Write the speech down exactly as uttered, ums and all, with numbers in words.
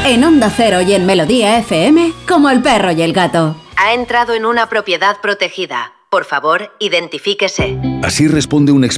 En Onda Cero y en Melodía F M, como el perro y el gato. Ha entrado en una propiedad protegida. Por favor, identifíquese. Así responde un